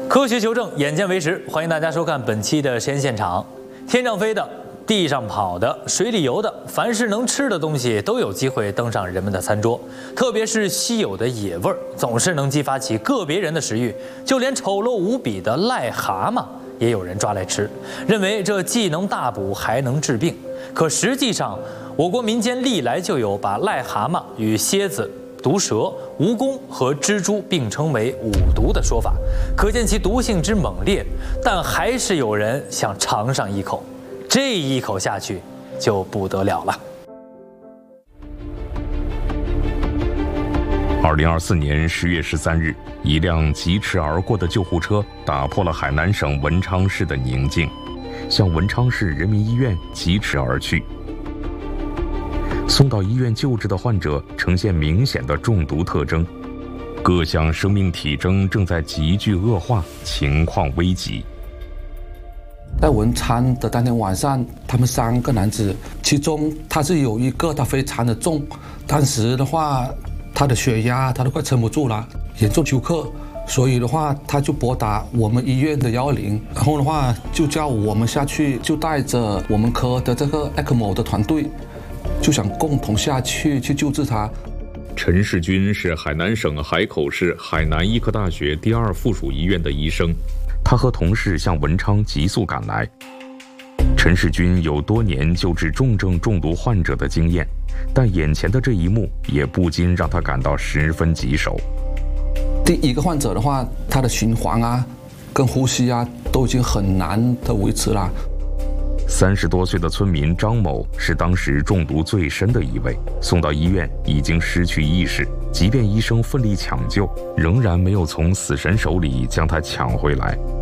科学求证，眼见为实，欢迎大家收看本期的实验现场。天上飞的、地上跑的、水里游的，凡是能吃的东西都有机会登上人们的餐桌。特别是稀有的野味儿，总是能激发起个别人的食欲。就连丑陋无比的癞蛤蟆，也有人抓来吃，认为这既能大补还能治病。可实际上，我国民间历来就有把癞蛤蟆与蝎子、毒蛇、蜈蚣和蜘蛛并称为五毒的说法，可见其毒性之猛烈。但还是有人想尝上一口，这一口下去就不得了了。 2024年10月13日，一辆疾驰而过的救护车打破了海南省文昌市的宁静，向文昌市人民医院疾驰而去。送到医院救治的患者呈现明显的中毒特征，各项生命体征正在急剧恶化，情况危急。 在文昌的当天晚上，他们3个男子，其中他是有一个他非常的重，当时的话他的血压他都快撑不住了，严重休克，所以的话他就拨打我们医院的110，然后的话就叫我们下去，就带着我们科的这个 ECMO 的团队，就想共同下去救治他。 陈世军是海南省海口市海南医科大学第2附属医院的医生，他和同事向文昌急速赶来。陈世军有多年救治重症中毒患者的经验，但眼前的这一幕也不禁让他感到十分棘手。 第一个患者的话，他的循环啊跟呼吸啊都已经很难的维持了。 30多岁的村民张某是当时中毒最深的一位，送到医院已经失去意识，即便医生奋力抢救，仍然没有从死神手里将他抢回来。